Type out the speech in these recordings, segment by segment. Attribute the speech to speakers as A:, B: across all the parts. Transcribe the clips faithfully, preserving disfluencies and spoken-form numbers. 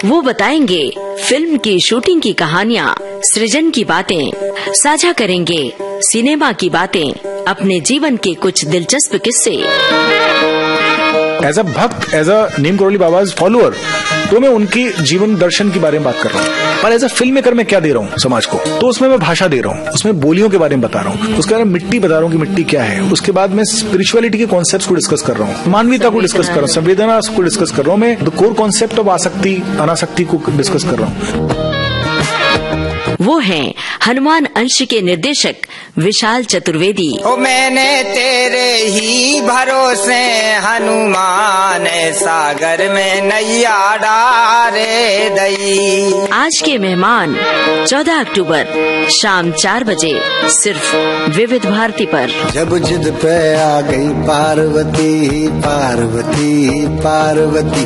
A: वो बताएंगे फिल्म की शूटिंग की कहानियाँ, सृजन की बातें, साझा करेंगे सिनेमा की बातें, अपने जीवन के कुछ दिलचस्प किस्से।
B: एज अ भक्त, as a Neem Karoli बाबाज follower, तो मैं उनकी जीवन दर्शन के बारे में बात कर रहा हूँ। और एज अ फिल्म मेकर मैं क्या दे रहा हूँ समाज को, तो उसमें मैं भाषा दे रहा हूँ, उसमें बोलियों के बारे में बता रहा हूँ, उसके बारे में मिट्टी बता रहा हूँ कि मिट्टी क्या है। उसके बाद मैं स्पिरिचुअलिटी के कॉन्सेप्ट्स को डिस्कस कर रहा हूँ, मानवीयता को डिस्कस कर रहा हूँ, संवेदना को डिस्कस कर रहा हूँ। मैं द कोर कॉन्सेप्ट ऑफ आसक्ति, अनासक्ति को डिस्कस कर रहा हूँ।
A: वो हैं हनुमान अंश के निर्देशक विशाल चतुर्वेदी।
C: ओ मैंने तेरे ही भरोसे हनुमान सागर में नैया डारे दई।
A: आज के मेहमान चौदह अक्टूबर शाम चार बजे सिर्फ विविध भारती पर।
D: जब जिद पे आ गई पार्वती पार्वती पार्वती।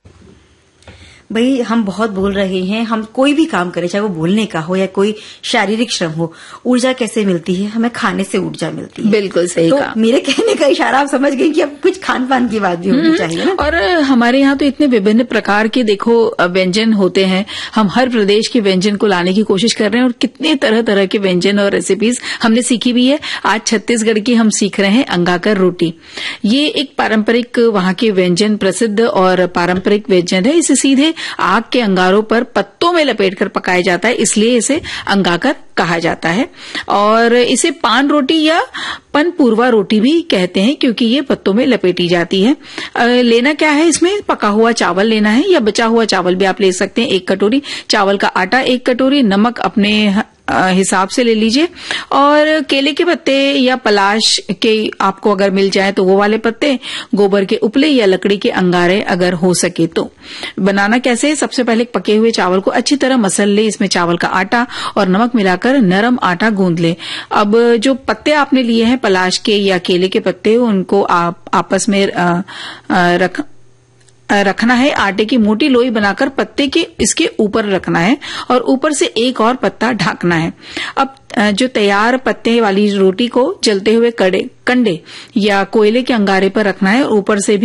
E: भाई हम बहुत बोल रहे हैं, हम कोई भी काम करें, चाहे वो बोलने का हो या कोई शारीरिक श्रम हो, ऊर्जा कैसे मिलती है? हमें खाने से ऊर्जा मिलती है।
F: बिल्कुल सही
E: तो
F: कहा।
E: मेरे कहने का इशारा आप समझ गए कि अब कुछ खान पान की बात भी होनी चाहिए ना।
F: और हमारे यहाँ तो इतने विभिन्न प्रकार के देखो व्यंजन होते हैं, हम हर प्रदेश के व्यंजन को लाने की कोशिश कर रहे हैं और कितने तरह तरह के व्यंजन और रेसिपीज हमने सीखी भी है। आज छत्तीसगढ़ की हम सीख रहे हैं अंगाकर रोटी। ये एक पारंपरिक वहाँ के व्यंजन, प्रसिद्ध और पारंपरिक व्यंजन है। इसे सीधे आग के अंगारों पर पत्तों में लपेटकर पकाया जाता है, इसलिए इसे अंगाकर कहा जाता है। और इसे पान रोटी या पनपूर्वा रोटी भी कहते हैं, क्योंकि ये पत्तों में लपेटी जाती है। लेना क्या है, इसमें पका हुआ चावल लेना है या बचा हुआ चावल भी आप ले सकते हैं। एक कटोरी चावल का आटा, एक कटोरी नमक अपने हिसाब से ले लीजिए, और केले के पत्ते या पलाश के आपको अगर मिल जाए तो वो वाले पत्ते, गोबर के उपले या लकड़ी के अंगारे अगर हो सके तो। बनाना कैसे? सबसे पहले पके हुए चावल को अच्छी तरह मसल ले, इसमें चावल का आटा और नमक मिलाकर नरम आटा गूंद ले। अब जो पत्ते आपने लिए हैं पलाश के या केले के पत्ते, उनको आप आपस में आ, आ, रख रखना है। आटे की मोटी लोई बनाकर पत्ते के इसके ऊपर रखना है और ऊपर से एक और पत्ता ढकना है। अब जो तैयार पत्ते वाली रोटी को जलते हुए कड़े कंडे या कोयले के अंगारे पर रखना है, ऊपर से भी